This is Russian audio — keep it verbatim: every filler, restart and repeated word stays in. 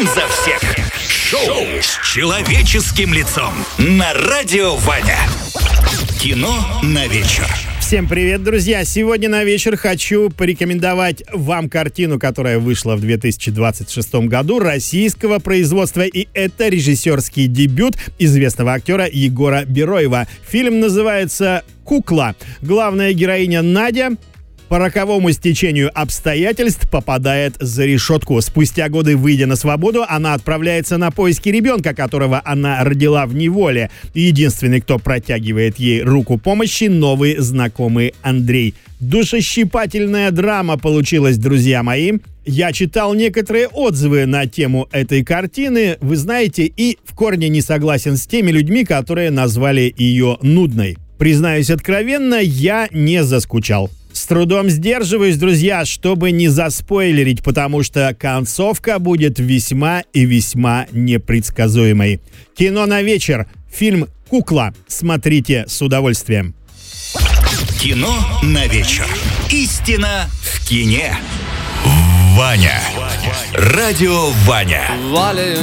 за всех. Шоу с человеческим лицом на Радио Ваня. Кино на вечер. Всем привет, друзья! Сегодня на вечер хочу порекомендовать вам картину, которая вышла в две тысячи двадцать шестом году, российского производства, и это режиссерский дебют известного актера Егора Бероева. Фильм называется «Кукла». Главная героиня Надя по роковому стечению обстоятельств попадает за решетку. Спустя годы, выйдя на свободу, она отправляется на поиски ребенка, которого она родила в неволе. Единственный, кто протягивает ей руку помощи, новый знакомый Андрей. Душещипательная драма получилась, друзья мои. Я читал некоторые отзывы на тему этой картины, вы знаете, и в корне не согласен с теми людьми, которые назвали ее нудной. Признаюсь откровенно, я не заскучал. С трудом сдерживаюсь, друзья, чтобы не заспойлерить, потому что концовка будет весьма и весьма непредсказуемой. Кино на вечер. Фильм «Кукла». Смотрите с удовольствием. Кино на вечер. Истина в кине. Ваня. Радио Ваня.